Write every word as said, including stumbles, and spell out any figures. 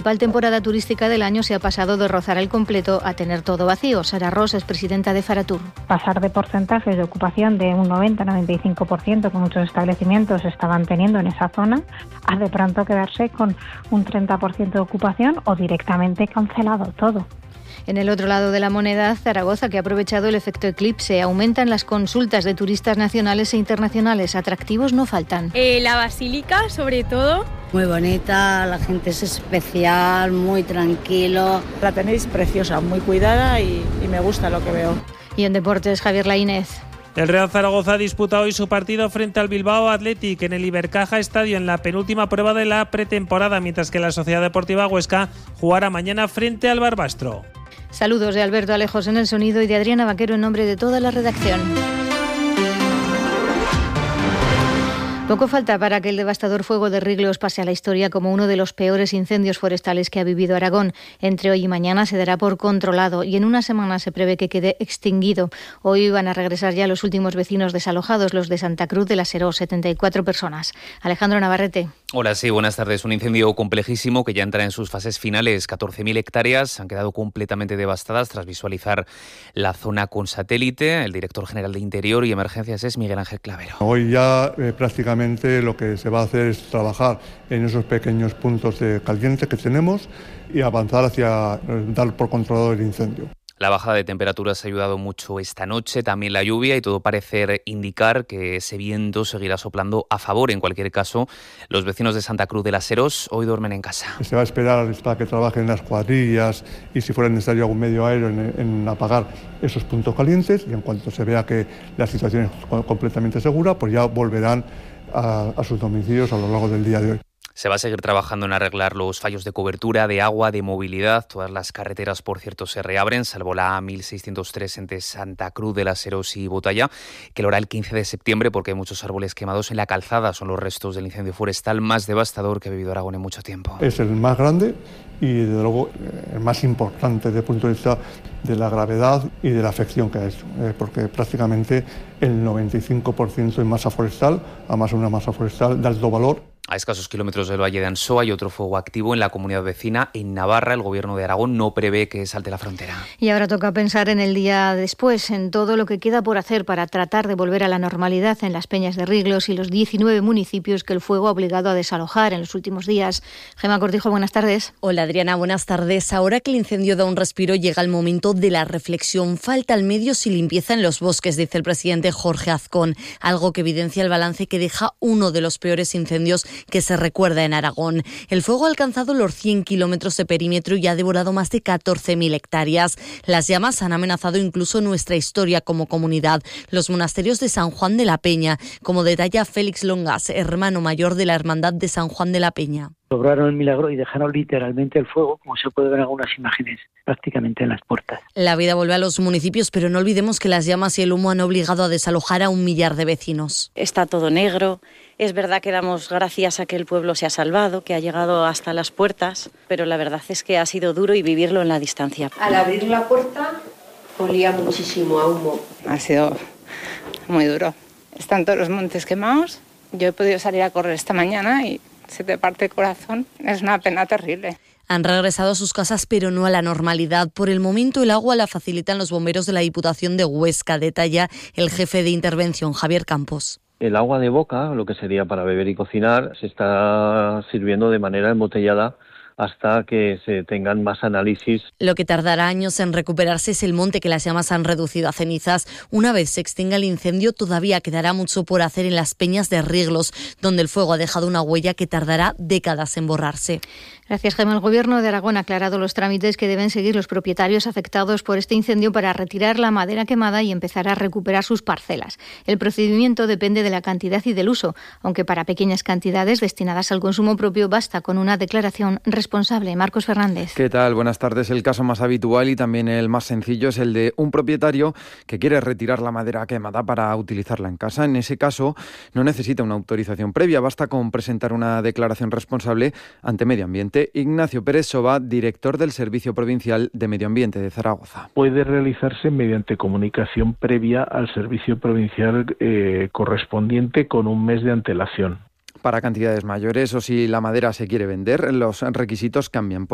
principal temporada turística del año se ha pasado de rozar el completo a tener todo vacío. Sara Ros es presidenta de Faratur. Pasar de porcentajes de ocupación de un noventa a noventa y cinco por ciento que muchos establecimientos estaban teniendo en esa zona, a de pronto quedarse con un treinta por ciento de ocupación o directamente cancelado todo. En el otro lado de la moneda, Zaragoza, que ha aprovechado el efecto eclipse. Aumentan las consultas de turistas nacionales e internacionales. Atractivos no faltan. Eh, la basílica, sobre todo. Muy bonita, la gente es especial, muy tranquilo. La tenéis preciosa, muy cuidada y, y me gusta lo que veo. Y en deportes, Javier Laínez. El Real Zaragoza disputa hoy su partido frente al Bilbao Athletic en el Ibercaja Estadio en la penúltima prueba de la pretemporada, mientras que la Sociedad Deportiva Huesca jugará mañana frente al Barbastro. Saludos de Alberto Alejos en el sonido y de Adriana Vaquero en nombre de toda la redacción. Poco falta para que el devastador fuego de Riglos pase a la historia como uno de los peores incendios forestales que ha vivido Aragón. Entre hoy y mañana se dará por controlado y en una semana se prevé que quede extinguido. Hoy van a regresar ya los últimos vecinos desalojados, los de Santa Cruz de la Seró, setenta y cuatro personas. Alejandro Navarrete. Hola, sí, buenas tardes. Un incendio complejísimo que ya entra en sus fases finales. catorce mil hectáreas han quedado completamente devastadas tras visualizar la zona con satélite. El director general de Interior y Emergencias es Miguel Ángel Clavero. Hoy ya eh, prácticamente lo que se va a hacer es trabajar en esos pequeños puntos de caliente que tenemos y avanzar hacia eh, dar por controlado el incendio. La bajada de temperaturas ha ayudado mucho esta noche, también la lluvia, y todo parece indicar que ese viento seguirá soplando a favor. En cualquier caso, los vecinos de Santa Cruz de las Serós hoy duermen en casa. Se va a esperar para que trabajen las cuadrillas y, si fuera necesario, algún medio aéreo en, en apagar esos puntos calientes, y en cuanto se vea que la situación es completamente segura, pues ya volverán a, a sus domicilios a lo largo del día de hoy. Se va a seguir trabajando en arreglar los fallos de cobertura, de agua, de movilidad. Todas las carreteras, por cierto, se reabren, salvo la A mil seiscientos tres entre Santa Cruz de las Serós y Botalla, que lo hará el quince de septiembre porque hay muchos árboles quemados en la calzada. Son los restos del incendio forestal más devastador que ha vivido Aragón en mucho tiempo. Es el más grande y, desde luego, el más importante desde el punto de vista de la gravedad y de la afección que ha hecho, eh, porque prácticamente el noventa y cinco por ciento es masa forestal, además una masa forestal de alto valor. A escasos kilómetros del Valle de Ansoa hay otro fuego activo en la comunidad vecina. En Navarra, el gobierno de Aragón no prevé que salte la frontera. Y ahora toca pensar en el día después, en todo lo que queda por hacer para tratar de volver a la normalidad en las Peñas de Riglos y los diecinueve municipios que el fuego ha obligado a desalojar en los últimos días. Gemma Cortijo, buenas tardes. Hola Adriana, buenas tardes. Ahora que el incendio da un respiro, llega el momento de la reflexión. Falta al medio sin limpieza en los bosques, dice el presidente Jorge Azcón, algo que evidencia el balance que deja uno de los peores incendios que se recuerda en Aragón. El fuego ha alcanzado los cien kilómetros de perímetro y ha devorado más de catorce mil hectáreas. Las llamas han amenazado incluso nuestra historia como comunidad. Los monasterios de San Juan de la Peña, como detalla Félix Longas, hermano mayor de la Hermandad de San Juan de la Peña. Lograron el milagro y dejaron literalmente el fuego, como se puede ver en algunas imágenes, prácticamente en las puertas. La vida vuelve a los municipios, pero no olvidemos que las llamas y el humo han obligado a desalojar a un millar de vecinos. Está todo negro. Es verdad que damos gracias a que el pueblo se ha salvado, que ha llegado hasta las puertas, pero la verdad es que ha sido duro y vivirlo en la distancia. Al abrir la puerta olía muchísimo a humo. Ha sido muy duro. Están todos los montes quemados. Yo he podido salir a correr esta mañana y se te parte el corazón. Es una pena terrible. Han regresado a sus casas, pero no a la normalidad. Por el momento, el agua la facilitan los bomberos de la Diputación de Huesca, detalla el jefe de intervención, Javier Campos. El agua de boca, lo que sería para beber y cocinar, se está sirviendo de manera embotellada hasta que se tengan más análisis. Lo que tardará años en recuperarse es el monte que las llamas han reducido a cenizas. Una vez se extinga el incendio, todavía quedará mucho por hacer en las Peñas de Riglos, donde el fuego ha dejado una huella que tardará décadas en borrarse. Gracias, Gemma. El Gobierno de Aragón ha aclarado los trámites que deben seguir los propietarios afectados por este incendio para retirar la madera quemada y empezar a recuperar sus parcelas. El procedimiento depende de la cantidad y del uso, aunque para pequeñas cantidades destinadas al consumo propio basta con una declaración responsable. Marcos Fernández. ¿Qué tal? Buenas tardes. El caso más habitual y también el más sencillo es el de un propietario que quiere retirar la madera quemada para utilizarla en casa. En ese caso no necesita una autorización previa, basta con presentar una declaración responsable ante Medio Ambiente. Ignacio Pérez Soba, director del Servicio Provincial de Medio Ambiente de Zaragoza. Puede realizarse mediante comunicación previa al Servicio Provincial eh, correspondiente con un mes de antelación. Para cantidades mayores o si la madera se quiere vender, los requisitos cambian. Por